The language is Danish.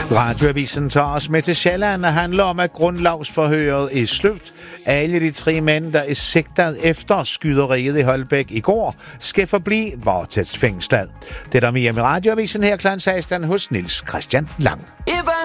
Radioavisen tager os med til Sjælland og handler om, at grundlovsforhøret er slut. Alle de 3 mænd, der er sigtet efter skyderiet i Holbæk i går, skal forblive varetægtsfængslet. Det er der mere med Radioavisen her kl. 16 hos Niels Christian Lang.